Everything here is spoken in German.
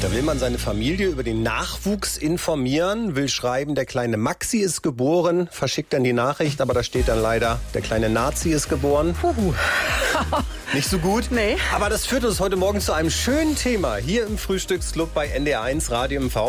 Da will man seine Familie über den Nachwuchs informieren, will schreiben, der kleine Maxi ist geboren, verschickt dann die Nachricht, aber da steht dann leider, der kleine Nazi ist geboren. Nicht so gut. Nee. Aber das führt uns heute Morgen zu einem schönen Thema hier im Frühstücksclub bei NDR1 Radio MV.